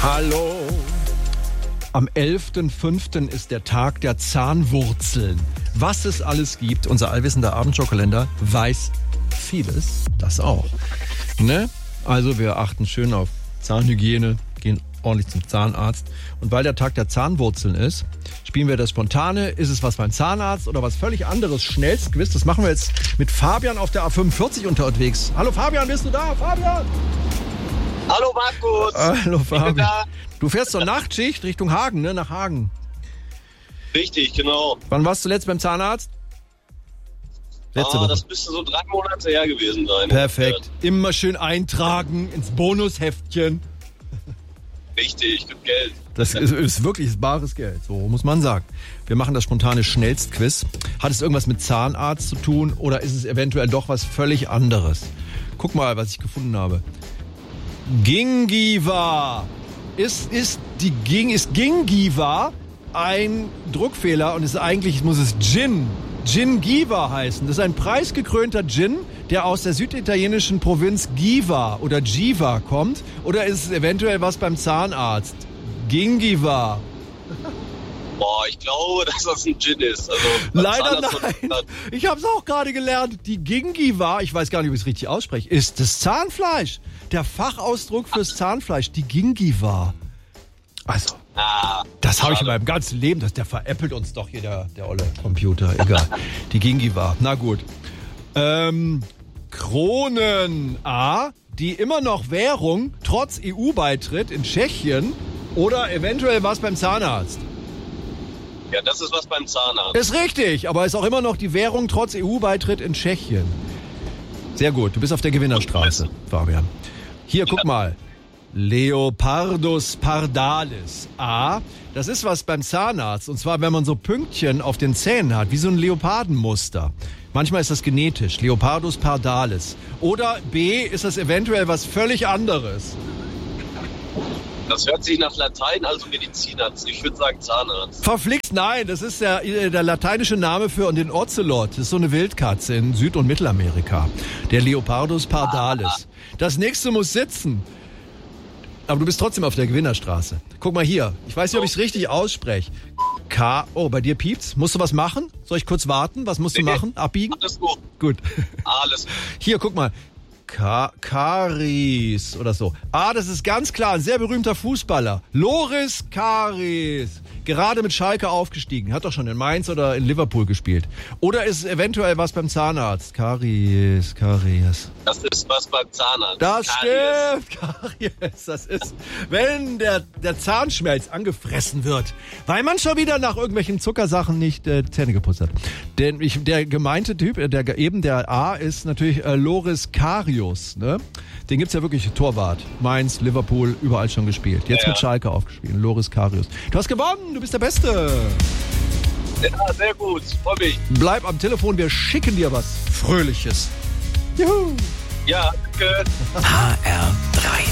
Hallo. Am 11.05. ist der Tag der Zahnwurzeln. Was es alles gibt, unser allwissender Abendschau-Kalender weiß vieles, das auch. Ne? Also wir achten schön auf Zahnhygiene, gehen ordentlich zum Zahnarzt. Und weil der Tag der Zahnwurzeln ist, spielen wir das Spontane. Ist es was beim Zahnarzt oder was völlig anderes? Schnellstquiz. Das machen wir jetzt mit Fabian auf der A45 unterwegs. Hallo Fabian, bist du da? Fabian! Hallo Markus! Hallo Fabian. Du fährst zur Nachtschicht Richtung Hagen, ne? Nach Hagen. Richtig, genau. Wann warst du zuletzt beim Zahnarzt? Letzte Woche. Das müsste so 3 Monate her gewesen sein. Perfekt. Immer schön eintragen ins Bonusheftchen. Richtig, gibt Geld. Das ist wirklich bares Geld, so muss man sagen. Wir machen das spontane Schnellstquiz. Hat es irgendwas mit Zahnarzt zu tun oder ist es eventuell doch was völlig anderes? Guck mal, was ich gefunden habe. Gingiva. Ist Gingiva ein Druckfehler und eigentlich muss es Gingiva heißen. Das ist ein preisgekrönter Gin, der aus der süditalienischen Provinz Giva oder Giva kommt. Oder ist es eventuell was beim Zahnarzt? Gingiva. Boah, ich glaube, dass das ein Gin ist. Also, leider nein. Ich habe es auch gerade gelernt. Die Gingiva, ich weiß gar nicht, ob ich es richtig ausspreche, ist das Zahnfleisch. Der Fachausdruck fürs Zahnfleisch, die Gingiva. Also, das habe ich in meinem ganzen Leben. Der veräppelt uns doch hier, der olle Computer. Egal. Die Gingiva. Na gut. Kronen A, die immer noch Währung trotz EU-Beitritt in Tschechien oder eventuell was beim Zahnarzt. Ja, das ist was beim Zahnarzt. Ist richtig, aber ist auch immer noch die Währung trotz EU-Beitritt in Tschechien. Sehr gut, du bist auf der Gewinnerstraße, Fabian. Hier, guck mal. Leopardus pardalis. A, das ist was beim Zahnarzt. Und zwar, wenn man so Pünktchen auf den Zähnen hat, wie so ein Leopardenmuster. Manchmal ist das genetisch. Leopardus pardalis. Oder B, ist das eventuell was völlig anderes. Das hört sich nach Latein, also Medizin an. Ich würde sagen Zahnarzt. Verflixt, nein, das ist der lateinische Name für den Ocelot. Das ist so eine Wildkatze in Süd- und Mittelamerika. Der Leopardus pardalis. Das nächste muss sitzen. Aber du bist trotzdem auf der Gewinnerstraße. Guck mal hier. Ich weiß nicht, ob ich es richtig ausspreche. Oh, bei dir piept's. Musst du was machen? Soll ich kurz warten? Was musst du machen? Abbiegen? Alles gut. Gut. Alles gut. Hier, guck mal. Karis oder so. Das ist ganz klar ein sehr berühmter Fußballer. Loris Karius. Gerade mit Schalke aufgestiegen. Hat doch schon in Mainz oder in Liverpool gespielt. Oder ist es eventuell was beim Zahnarzt? Karies. Das ist was beim Zahnarzt. Das stimmt. Karies. Das ist, wenn der Zahnschmelz angefressen wird, weil man schon wieder nach irgendwelchen Zuckersachen nicht Zähne geputzt hat. Denn der gemeinte Typ, der A ist natürlich Loris Karius. Ne? Den gibt's ja wirklich, Torwart. Mainz, Liverpool, überall schon gespielt. Jetzt mit Schalke aufgespielt. Loris Karius. Du hast gewonnen, du bist der Beste. Ja, sehr gut. Freu mich. Bleib am Telefon, wir schicken dir was Fröhliches. Juhu. Ja, danke. HR3